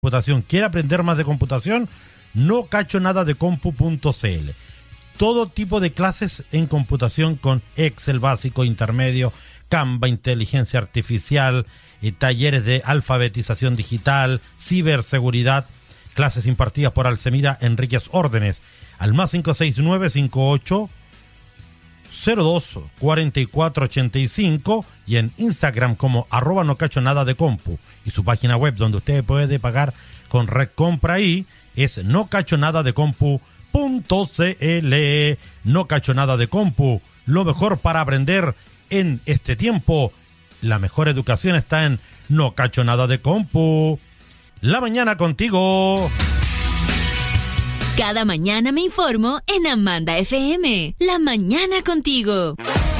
computación. ¿Quiere aprender más de computación? No cacho nada de compu.cl. Todo tipo de clases en computación con Excel básico, intermedio, Canva, inteligencia artificial, talleres de alfabetización digital, ciberseguridad, clases impartidas por Alcemira Enríquez Órdenes, al más 569-5802-4485 y en Instagram como @nocachonadadeCompu, y su página web donde usted puede pagar con Red Compra ahí es nocachonadadecompu.cl. No cacho nada de compu, lo mejor para aprender en este tiempo. La mejor educación está en No cacho nada de compu. La mañana contigo. Cada mañana me informo en Amanda FM. La mañana contigo.